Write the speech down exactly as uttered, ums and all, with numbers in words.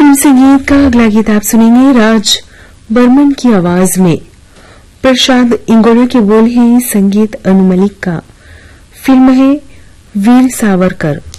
Film संगीत का अगला गीत आप सुनेंगे राज बर्मन की आवाज में। प्रसाद इंगोरे के बोल हैं, संगीत अनु मलिक का। फिल्म है वीर सावरकर।